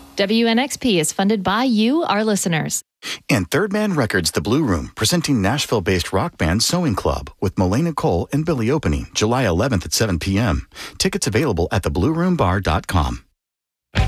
WNXP is funded by you, our listeners. And Third Man Records, The Blue Room, presenting Nashville-based rock band Sewing Club with Milena Cole and Billy opening July 11th at 7 p.m. Tickets available at theblueroombar.com.